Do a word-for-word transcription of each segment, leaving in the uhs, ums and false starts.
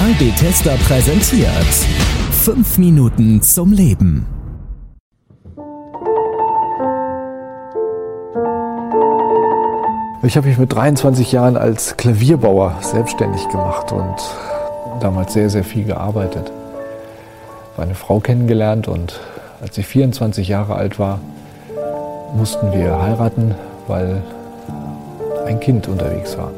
Kanal Bethesda präsentiert fünf Minuten zum Leben. Ich habe mich mit dreiundzwanzig Jahren als Klavierbauer selbstständig gemacht und damals sehr, sehr viel gearbeitet. Ich habe eine Frau kennengelernt und als ich vierundzwanzig Jahre alt war, mussten wir heiraten, weil ein Kind unterwegs war.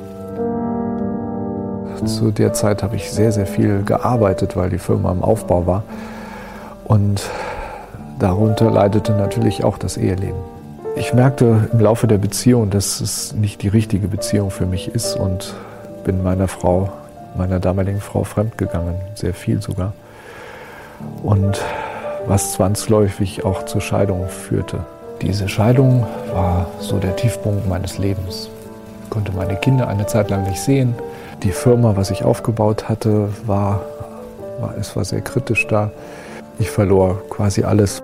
Zu der Zeit habe ich sehr, sehr viel gearbeitet, weil die Firma im Aufbau war. Und darunter leidete natürlich auch das Eheleben. Ich merkte im Laufe der Beziehung, dass es nicht die richtige Beziehung für mich ist und bin meiner Frau, meiner damaligen Frau fremdgegangen, sehr viel sogar. Und was zwangsläufig auch zur Scheidung führte. Diese Scheidung war so der Tiefpunkt meines Lebens. Ich konnte meine Kinder eine Zeit lang nicht sehen. Die Firma, was ich aufgebaut hatte, war, war, es war sehr kritisch da. Ich verlor quasi alles.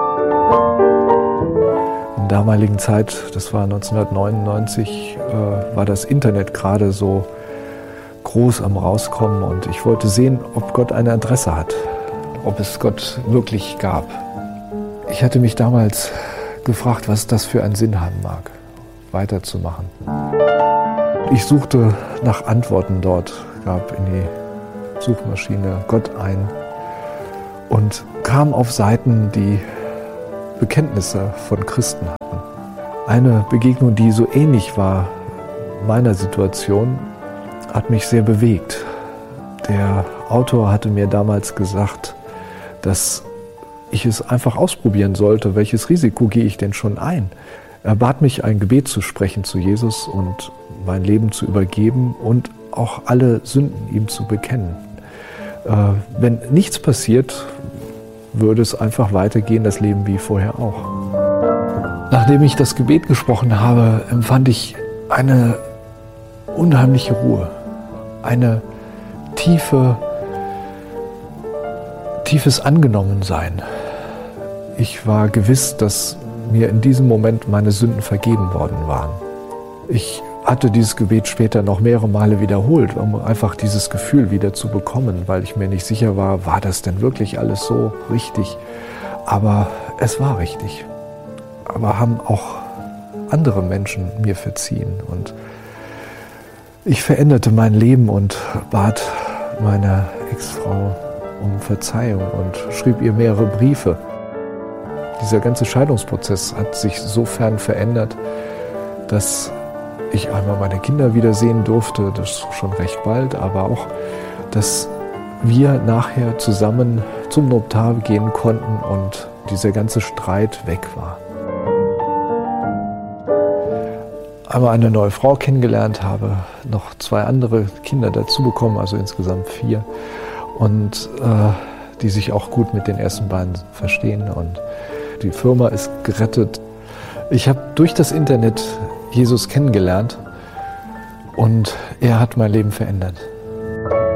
In der damaligen Zeit, das war neunzehnhundertneunundneunzig, äh, war das Internet gerade so groß am Rauskommen und ich wollte sehen, ob Gott eine Adresse hat, ob es Gott wirklich gab. Ich hatte mich damals gefragt, was das für einen Sinn haben mag, weiterzumachen. Ich suchte nach Antworten dort, gab in die Suchmaschine Gott ein und kam auf Seiten, die Bekenntnisse von Christen hatten. Eine Begegnung, die so ähnlich war meiner Situation, hat mich sehr bewegt. Der Autor hatte mir damals gesagt, dass ich es einfach ausprobieren sollte, welches Risiko gehe ich denn schon ein. Er bat mich, ein Gebet zu sprechen zu Jesus und mein Leben zu übergeben und auch alle Sünden ihm zu bekennen. Äh, wenn nichts passiert, würde es einfach weitergehen, das Leben wie vorher auch. Nachdem ich das Gebet gesprochen habe, empfand ich eine unheimliche Ruhe, eine tiefe, tiefes Angenommensein. Ich war gewiss, dass mir in diesem Moment meine Sünden vergeben worden waren. Ich hatte dieses Gebet später noch mehrere Male wiederholt, um einfach dieses Gefühl wieder zu bekommen, weil ich mir nicht sicher war, war das denn wirklich alles so richtig? Aber es war richtig. Aber haben auch andere Menschen mir verziehen. Und ich veränderte mein Leben und bat meine Ex-Frau um Verzeihung und schrieb ihr mehrere Briefe. Dieser ganze Scheidungsprozess hat sich sofern verändert, dass ich einmal meine Kinder wiedersehen durfte, das schon recht bald, aber auch, dass wir nachher zusammen zum Notar gehen konnten und dieser ganze Streit weg war. Einmal eine neue Frau kennengelernt habe, noch zwei andere Kinder dazu bekommen, also insgesamt vier, und äh, die sich auch gut mit den ersten beiden verstehen und die Firma ist gerettet. Ich habe durch das Internet Jesus kennengelernt und er hat mein Leben verändert.